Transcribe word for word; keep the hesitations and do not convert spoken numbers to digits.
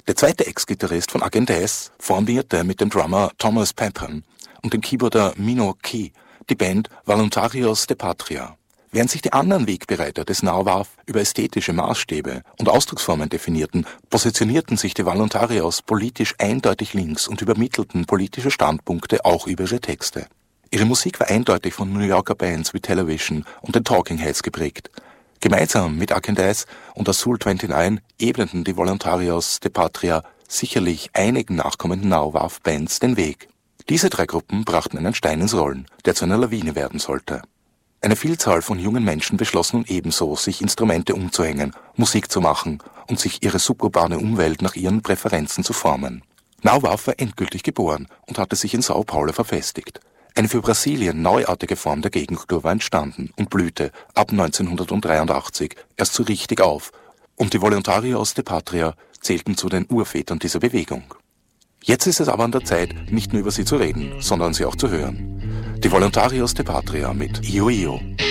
Der zweite Ex-Gitarrist von Agent S formierte mit dem Drummer Thomas Pepin und dem Keyboarder Mino Key die Band Voluntarios de Patria. Während sich die anderen Wegbereiter des Nauwaf über ästhetische Maßstäbe und Ausdrucksformen definierten, positionierten sich die Voluntarios politisch eindeutig links und übermittelten politische Standpunkte auch über ihre Texte. Ihre Musik war eindeutig von New Yorker Bands wie Television und den Talking Heads geprägt. Gemeinsam mit Agent S und Azul neunundzwanzig ebneten die Voluntarios de Patria sicherlich einigen nachkommenden Nauwaf-Bands den Weg. Diese drei Gruppen brachten einen Stein ins Rollen, der zu einer Lawine werden sollte. Eine Vielzahl von jungen Menschen beschlossen nun ebenso, sich Instrumente umzuhängen, Musik zu machen und sich ihre suburbane Umwelt nach ihren Präferenzen zu formen. Nauwaf war endgültig geboren und hatte sich in Sao Paulo verfestigt. Eine für Brasilien neuartige Form der Gegenkultur war entstanden und blühte ab neunzehnhundertdreiundachtzig erst so richtig auf, und die Voluntarios de Patria zählten zu den Urvätern dieser Bewegung. Jetzt ist es aber an der Zeit, nicht nur über sie zu reden, sondern sie auch zu hören. Die Voluntarios de Patria mit Io Io.